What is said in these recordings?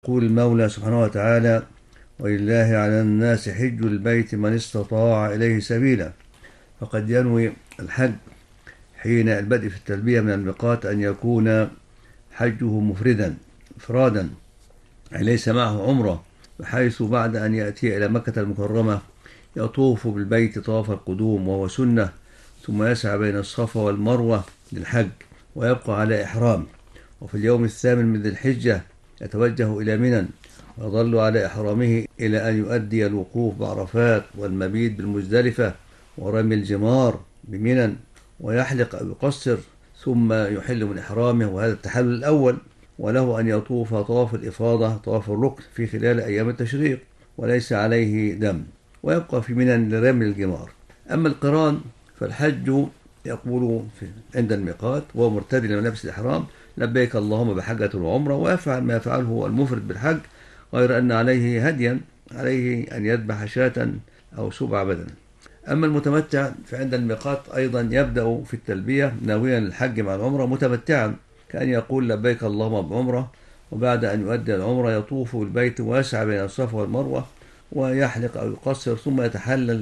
يقول المولى سبحانه وتعالى: ولله على الناس حج البيت من استطاع إليه سبيلا. فقد ينوي الحج حين البدء في التلبية من الميقات أن يكون حجه مفردا إفرادا، أي ليس معه عمرة، بحيث بعد أن يأتي إلى مكة المكرمة يطوف بالبيت طواف القدوم وهو سنة، ثم يسعى بين الصفا والمروة للحج ويبقى على إحرام. وفي اليوم الثامن من ذي الحجة يتوجه إلى منى ويظل على إحرامه إلى أن يؤدي الوقوف بعرفات والمبيت بالمزدلفة ورمي الجمار بمنى، ويحلق أو يقصر ثم يحل من إحرامه، وهذا التحلل الأول. وله أن يطوف طواف الإفاضة طواف الركن في خلال أيام التشريق وليس عليه دم، ويبقى في منى لرمي الجمار. أما القران فالحج يقول عند الميقات وهو مرتدي لملابس الإحرام: لبيك اللهم بحجة وعمرة، ويفعل ما يفعله المفرد بالحج، غير أن عليه هديا، عليه أن يذبح شاة أو سبع بدن. أما المتمتع فعند الميقات أيضا يبدأ في التلبية ناويا الحج مع العمرة متمتعا، كأن يقول لبيك اللهم بعمرة، وبعد أن يؤدي العمرة يطوف البيت ويسعى بين الصفا والمروة ويحلق أو يقصر، ثم يتحلل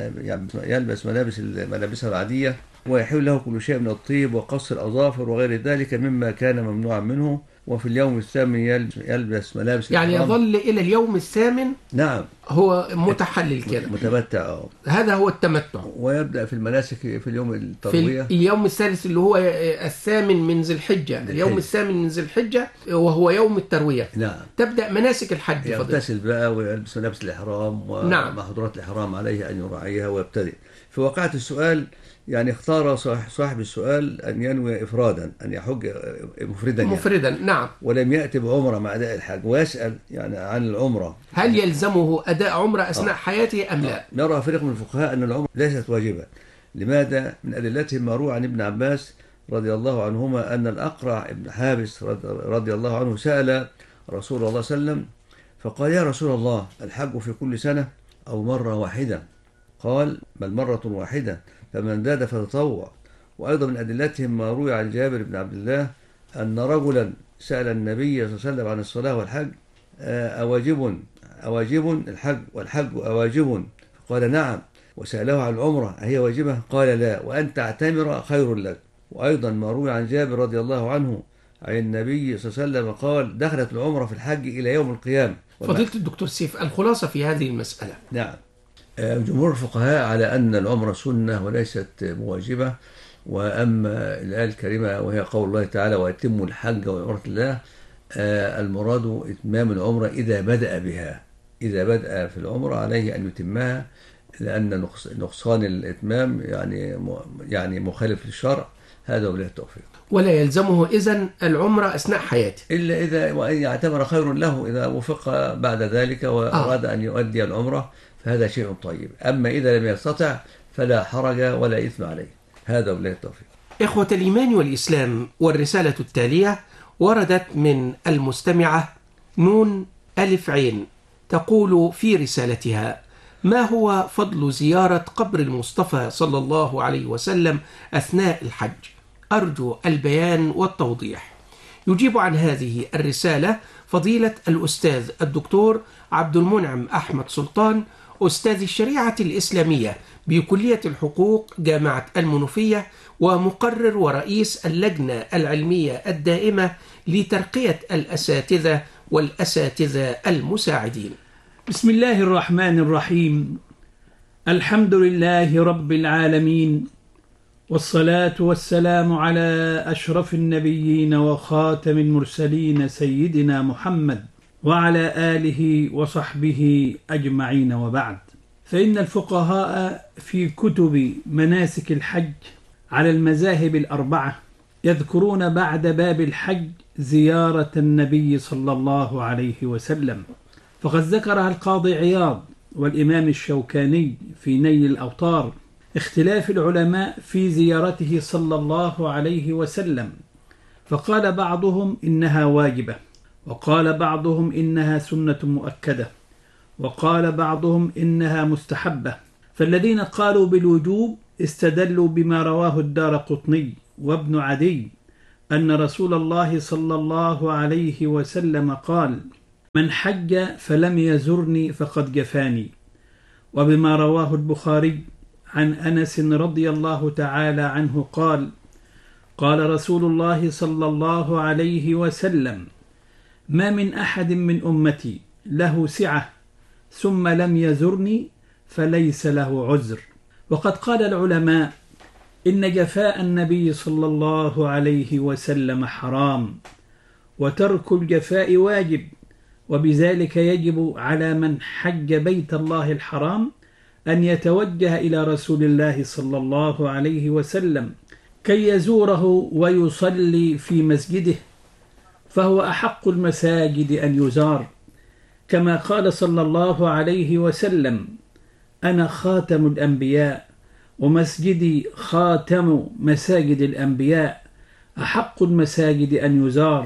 يلبس ملابسه العادية، ويحل له كل شيء من الطيب وقص الأظافر وغير ذلك مما كان ممنوعا منه. وفي اليوم الثامن يلبس ملابس يعني الإحرام. يظل إلى اليوم الثامن نعم هو متحلل كده، متمتع. هذا هو التمتع. ويبدأ في المناسك في اليوم التروية في اليوم الثالث اللي هو الثامن من ذي الحجة، اليوم الثامن من ذي الحجة وهو يوم التروية. نعم. تبدأ مناسك الحج، يغتسل بقى ويلبس ملابس الإحرام ومحظورات الإحرام عليه أن يراعيها ويبتدئ. في واقعة السؤال يعني اختار صاحب السؤال أن ينوي إفرادا، أن يحج مفردا يعني. نعم. ولم يأتي بعمرة مع أداء الحج، ويسأل يعني عن العمرة هل يلزمه أداء عمرة أثناء حياته أم لا؟ نرى فريق من الفقهاء أن العمرة ليست واجبة. لماذا؟ من أدلتهم ما روى عن ابن عباس رضي الله عنهما أن الأقرع ابن حابس رضي الله عنه سأل رسول الله صلى الله عليه وسلم فقال: يا رسول الله، الحج في كل سنة أو مرة واحدة؟ قال: بل مرة واحدة، فمن زاد فتطوع. وأيضا من أدلتهم ما روي عن جابر بن عبد الله أن رجلا سأل النبي صلى الله عليه وسلم عن الصلاة والحج: أواجب الحج والحج أواجب؟ فقال: نعم. وسأله عن العمرة: أهي واجبة؟ قال: لا، وأن تعتمر خير لك. وأيضا ما روي عن جابر رضي الله عنه عن النبي صلى الله عليه وسلم قال: دخلت العمرة في الحج إلى يوم القيامة. فضيلة الدكتور سيف، الخلاصة في هذه المسألة. نعم. جمهور الفقهاء على أن العمرة سنة وليست مواجبة. وأما الآية الكريمة وهي قول الله تعالى: وأتموا الحج والعمرة لله، المراد إتمام العمرة إذا بدأ بها. إذا بدأ في العمرة عليه أن يتمها، لأن نقصان الإتمام يعني مخالف للشرع. هذا وبالله التوفيق. ولا يلزمه إذن العمرة أثناء حياته إلا إذا وأن يعتبر خير له إذا وفق بعد ذلك وأراد أن يؤدي العمرة، فهذا شيء طيب. أما إذا لم يستطع فلا حرج ولا إثم عليه. هذا وبالله التوفيق. إخوة الإيمان والإسلام، والرسالة التالية وردت من المستمعة نون ألف عين، تقول في رسالتها: ما هو فضل زيارة قبر المصطفى صلى الله عليه وسلم أثناء الحج؟ أرجو البيان والتوضيح. يجيب عن هذه الرسالة فضيلة الأستاذ الدكتور عبد المنعم أحمد سلطان، أستاذ الشريعة الإسلامية بكلية الحقوق جامعة المنوفية، ومقرر ورئيس اللجنة العلمية الدائمة لترقية الأساتذة والأساتذة المساعدين. بسم الله الرحمن الرحيم. الحمد لله رب العالمين، والصلاة والسلام على أشرف النبيين وخاتم المرسلين سيدنا محمد وعلى آله وصحبه أجمعين، وبعد. فإن الفقهاء في كتب مناسك الحج على المذاهب الأربعة يذكرون بعد باب الحج زيارة النبي صلى الله عليه وسلم، فقد ذكرها القاضي عياض والإمام الشوكاني في نيل الأوطار اختلاف العلماء في زيارته صلى الله عليه وسلم، فقال بعضهم إنها واجبة، وقال بعضهم إنها سنة مؤكدة، وقال بعضهم إنها مستحبة. فالذين قالوا بالوجوب استدلوا بما رواه الدارقطني وابن عدي أن رسول الله صلى الله عليه وسلم قال: من حج فلم يزرني فقد جفاني. وبما رواه البخاري عن أنس رضي الله تعالى عنه قال: قال رسول الله صلى الله عليه وسلم: ما من أحد من أمتي له سعة ثم لم يزرني فليس له عذر. وقد قال العلماء إن جفاء النبي صلى الله عليه وسلم حرام، وترك الجفاء واجب، وبذلك يجب على من حج بيت الله الحرام أن يتوجه إلى رسول الله صلى الله عليه وسلم كي يزوره ويصلي في مسجده، فهو أحق المساجد أن يزار، كما قال صلى الله عليه وسلم: أنا خاتم الأنبياء ومسجدي خاتم مساجد الأنبياء، أحق المساجد أن يزار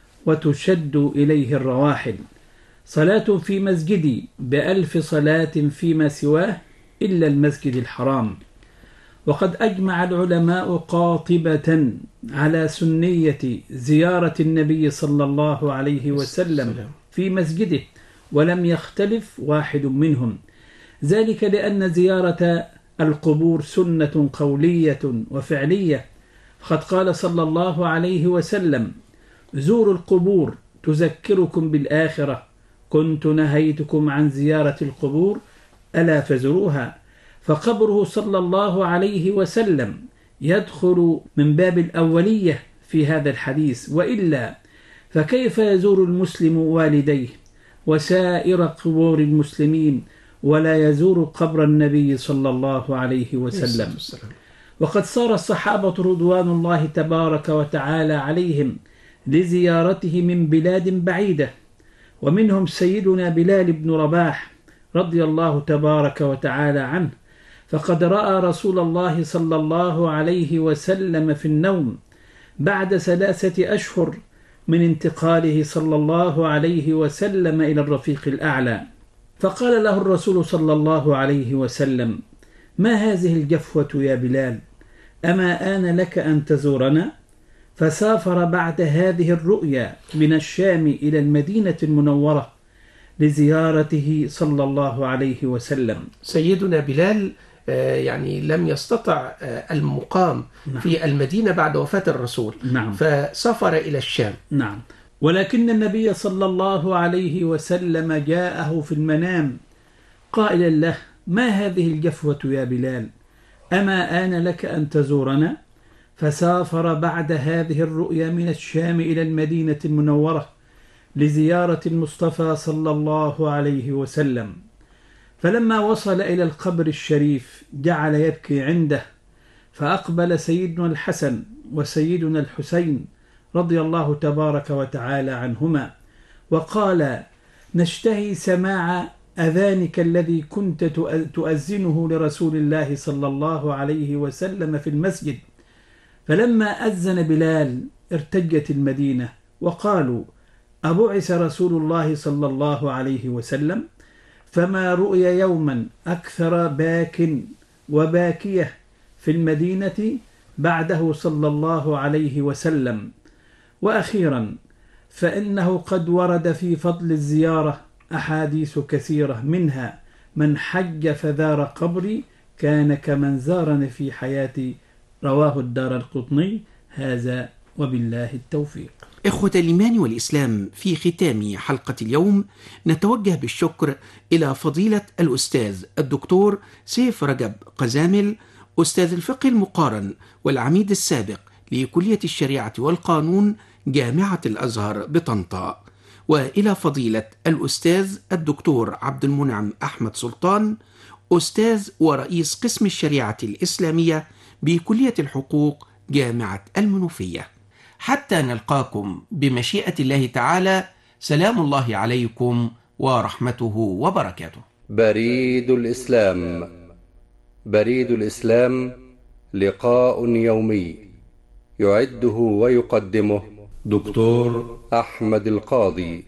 وتشد إليه الرواحل، صلاة في مسجدي ب1000 صلاة فيما سواه إلا المسجد الحرام. وقد أجمع العلماء قاطبة على سنية زيارة النبي صلى الله عليه وسلم في مسجده، ولم يختلف واحد منهم، ذلك لأن زيارة القبور سنة قولية وفعلية. قد قال صلى الله عليه وسلم: زوروا القبور تذكركم بالآخرة، كنت نهيتكم عن زيارة القبور ألا فزروها. فقبره صلى الله عليه وسلم يدخل من باب الأولية في هذا الحديث، وإلا فكيف يزور المسلم والديه وسائر قبور المسلمين ولا يزور قبر النبي صلى الله عليه وسلم؟ وقد صار الصحابة رضوان الله تبارك وتعالى عليهم لزيارته من بلاد بعيدة، ومنهم سيدنا بلال بن رباح رضي الله تبارك وتعالى عنه، فقد رأى رسول الله صلى الله عليه وسلم في النوم بعد 3 أشهر من انتقاله صلى الله عليه وسلم إلى الرفيق الأعلى، فقال له الرسول صلى الله عليه وسلم: ما هذه الجفوة يا بلال؟ أما آن لك أن تزورنا؟ فسافر بعد هذه الرؤيا من الشام إلى المدينة المنورة لزيارته صلى الله عليه وسلم. سيدنا بلال يعني لم يستطع المقام في المدينة بعد وفاة الرسول، فسافر إلى الشام. ولكن النبي صلى الله عليه وسلم جاءه في المنام قائلا له: ما هذه الجفوة يا بلال؟ أما آن لك أن تزورنا؟ فسافر بعد هذه الرؤيا من الشام إلى المدينة المنورة لزيارة المصطفى صلى الله عليه وسلم. فلما وصل إلى القبر الشريف جعل يبكي عنده، فأقبل سيدنا الحسن وسيدنا الحسين رضي الله تبارك وتعالى عنهما وقال: نشتهي سماع أذانك الذي كنت تؤذنه لرسول الله صلى الله عليه وسلم في المسجد. فلما أذن بلال ارتجت المدينة وقالوا: أبعث رسول الله صلى الله عليه وسلم؟ فما رؤي يوما أكثر باك وباكية في المدينة بعده صلى الله عليه وسلم. وأخيرا فإنه قد ورد في فضل الزيارة أحاديث كثيرة، منها: من حج فزار قبري كان كمن زارني في حياتي، رواه الدارقطني. هذا وبالله التوفيق. إخوة الإيمان والإسلام، في ختام حلقة اليوم نتوجه بالشكر إلى فضيلة الأستاذ الدكتور سيف رجب قزامل، أستاذ الفقه المقارن والعميد السابق لكلية الشريعة والقانون جامعة الأزهر بطنطا، وإلى فضيلة الأستاذ الدكتور عبد المنعم أحمد سلطان، أستاذ ورئيس قسم الشريعة الإسلامية بكلية الحقوق جامعة المنوفية. حتى نلقاكم بمشيئة الله تعالى، سلام الله عليكم ورحمته وبركاته. بريد الإسلام. بريد الإسلام لقاء يومي يعده ويقدمه دكتور أحمد القاضي.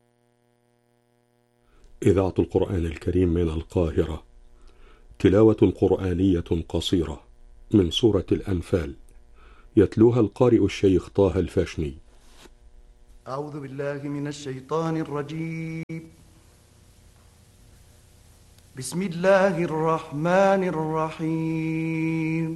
إذاعة القرآن الكريم من القاهرة. تلاوة قرآنية قصيرة من سورة الأنفال، يتلوها القارئ الشيخ طه الفاشني. أعوذ بالله من الشيطان الرجيم. بسم الله الرحمن الرحيم.